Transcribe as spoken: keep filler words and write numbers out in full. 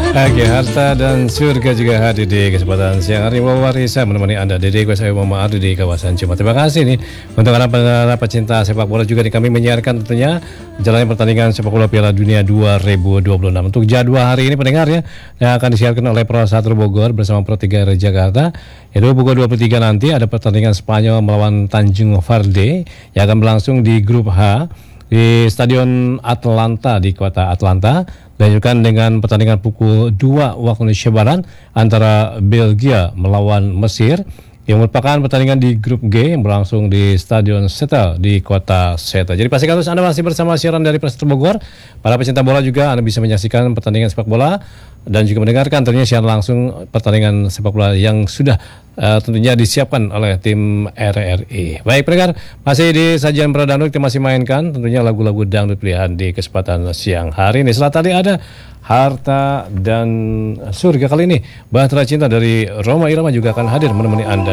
Oke, harta dan surga juga hadir di kesempatan siang hari. Wawarisa menemani Anda Dede Gue saya Mama Ardi di kawasan Cuma. Terima kasih nih untuk para para pecinta sepak bola juga nih, kami menyiarkan tentunya jalannya pertandingan sepak bola Piala Dunia dua ribu dua puluh enam. Untuk jadwal hari ini pendengar ya, yang akan disiarkan oleh Pro satu Bogor bersama Pro tiga Jakarta. Yaitu pukul dua puluh tiga nanti ada pertandingan Spanyol melawan Tanjung Verde yang akan berlangsung di grup H di Stadion Atlanta di kota Atlanta. Dilanjutkan dengan pertandingan pukul dua waktu Indonesia Barat antara Belgia melawan Mesir yang merupakan pertandingan di grup G yang berlangsung di Stadion Setel di kota Setel. Jadi pastikan terus Anda masih bersama siaran dari Pro satu Bogor. Para pecinta bola juga Anda bisa menyaksikan pertandingan sepak bola dan juga mendengarkan tentunya siaran langsung pertandingan sepak bola yang sudah Uh, tentunya disiapkan oleh tim R R I. Baik pendengar, masih di sajian Pro Dangdut kita masih mainkan tentunya lagu-lagu dangdut pilihan di kesempatan siang hari ini. Setelah tadi ada Harta dan Surga, kali ini Bahtera Cinta dari Rhoma Irama juga akan hadir menemani Anda.